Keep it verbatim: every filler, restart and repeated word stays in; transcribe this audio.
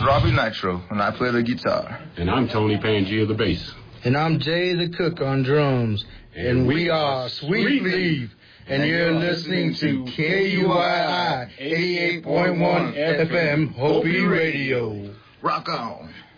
Robbie Nitro, and I play the guitar. And I'm Tony Pangia, the bass. And I'm Jay the Cook on drums. And, and we are Sweet Leaf. And you're listening to K U I I eighty-eight point one F M Hopi Radio. Rock on.